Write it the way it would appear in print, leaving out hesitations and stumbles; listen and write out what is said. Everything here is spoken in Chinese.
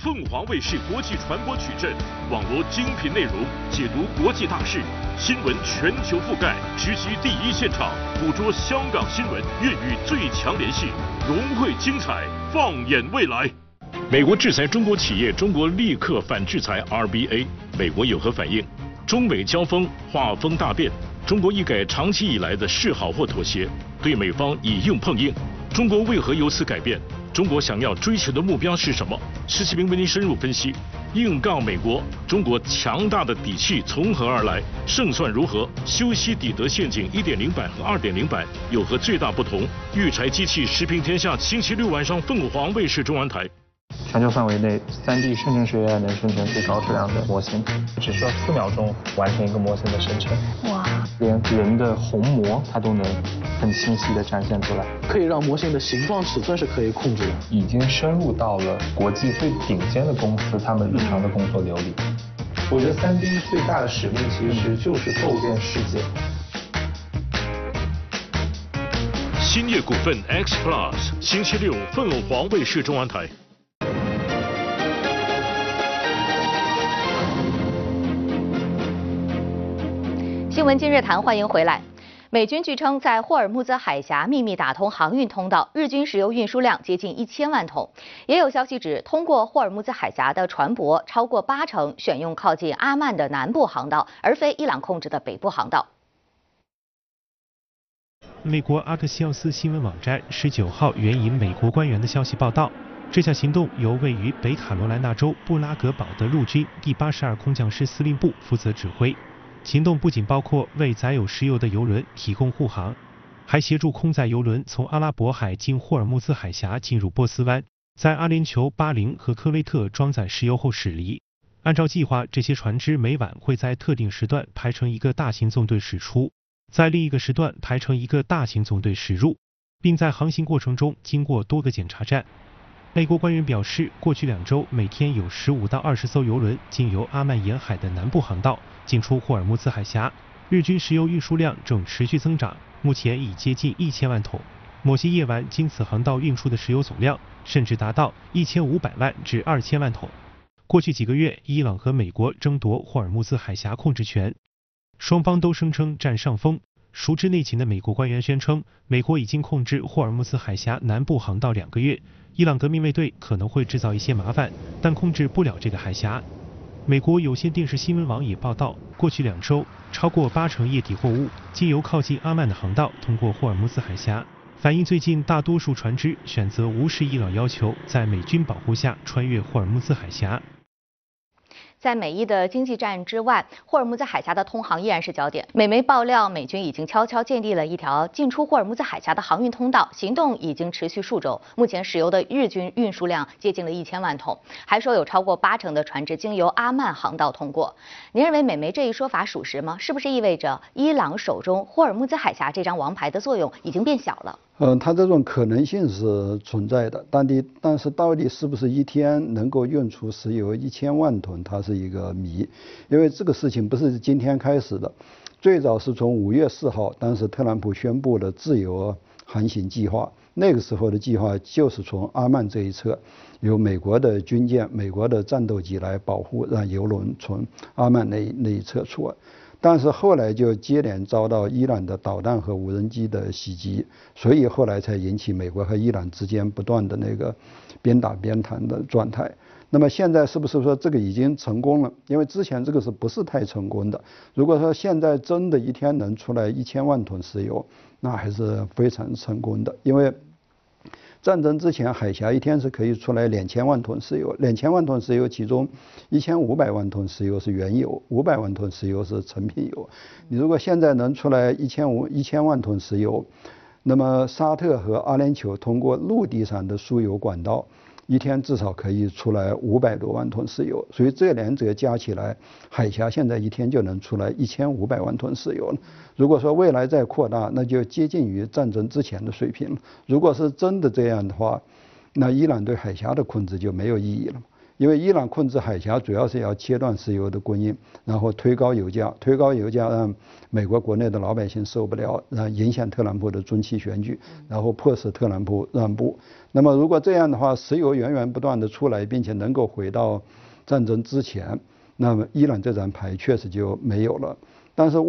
凤凰卫视国际传播矩阵，网罗精品内容，解读国际大事，新闻全球覆盖，直击第一现场，捕捉香港新闻，粤语最强联系，融汇精彩，放眼未来。美国制裁中国企业，中国立刻反制裁 RBA， 美国有何反应？中美交锋，画风大变。中国一改长期以来的示好或妥协，对美方以硬碰硬。中国为何由此改变？中国想要追求的目标是什么？施启明为您深入分析。硬杠美国，中国强大的底气从何而来？胜算如何？修昔底德陷阱1.0版和2.0版有何最大不同？育才机器食评天下，星期六晚上凤凰卫视中文台。 全球范围内，3D 生成式 AI 能生成最高质量的模型，只需要4秒钟完成一个模型的生成。哇！连人的虹膜它都能很清晰地展现出来， 可以让模型的形状、尺寸是可以控制的， 已经深入到了国际最顶尖的公司他们日常的工作流里。我觉得3D 最大的使命其实就是构建世界。 兴业股份 X Plus， 星期六凤凰卫视中文台。 新闻今日谈，欢迎回来。美军据称在霍尔木兹海峡秘密打通航运通道，日均石油运输量接近1000万桶。也有消息指，通过霍尔木兹海峡的船舶超过80%选用靠近阿曼的南部航道，而非伊朗控制的北部航道。 美国阿克西奥斯新闻网站19号援引美国官员的消息报道，这项行动由位于北卡罗来纳州布拉格堡的陆军第82空降师司令部负责指挥。行动不仅包括为载有石油的油轮提供护航，还协助空载油轮从阿拉伯海经霍尔木兹海峡进入波斯湾，在阿联酋、巴林和科威特装载石油后驶离。按照计划，这些船只每晚会在特定时段排成一个大型纵队驶出，在另一个时段排成一个大型纵队驶入，并在航行过程中经过多个检查站。美国官员表示，过去2周每天有15到20艘油轮经由阿曼沿海的南部航道进出霍尔木兹海峡，日均石油运输量正持续增长，目前已接近1000万桶。某些夜晚经此航道运出的石油总量甚至达到1500万至2000万桶。过去几个月，伊朗和美国争夺霍尔木兹海峡控制权，双方都声称占上风。熟知内情的美国官员宣称，美国已经控制霍尔木兹海峡南部航道2个月，伊朗革命卫队可能会制造一些麻烦，但控制不了这个海峡。美国有线电视新闻网也报道，过去2周，超过80%液体货物经由靠近阿曼的航道通过霍尔木兹海峡，反映最近大多数船只选择无视伊朗要求，在美军保护下穿越霍尔木兹海峡。 在美伊的经济战之外，霍尔木兹海峡的通航依然是焦点。美媒爆料，美军已经悄悄建立了一条进出霍尔木兹海峡的航运通道，行动已经持续数周。目前石油的日均运输量接近了1000万桶，还说有超过80%的船只经由阿曼航道通过。您认为美媒这一说法属实吗？是不是意味着伊朗手中霍尔木兹海峡这张王牌的作用已经变小了？ 它这种可能性是存在的，但是到底是不是一天能够运出石油1000万吨，它是一个谜。因为这个事情不是今天开始的，最早是从5月4号，当时特朗普宣布了自由航行计划，那个时候的计划就是从阿曼这一侧，由美国的军舰、美国的战斗机来保护，让油轮从阿曼那一侧出来。但是后来就接连遭到伊朗的导弹和无人机的袭击，所以后来才引起美国和伊朗之间不断的那个边打边谈的状态。那么现在是不是说这个已经成功了？因为之前这个是不是太成功的？如果说现在真的一天能出来1000万吨石油，那还是非常成功的。因为战争之前，海峡一天是可以出来2000万吨石油，2000万吨石油其中1500万吨石油是原油，500万吨石油是成品油。你如果现在能出来1000万吨石油，那么沙特和阿联酋通过陆地上的输油管道，一天至少可以出来500多万吨石油，所以这2者加起来，海峡现在一天就能出来1500万吨石油了。如果说未来再扩大，那就接近于战争之前的水平了。如果是真的这样的话，那伊朗对海峡的控制就没有意义了， 因为伊朗控制海峡主要是要切断石油的供应，然后推高油价，推高油价让美国国内的老百姓受不了，影响特朗普的中期选举，然后迫使特朗普让步。那么如果这样的话，石油源源不断的出来，并且能够回到战争之前，那么伊朗这张牌确实就没有了。但是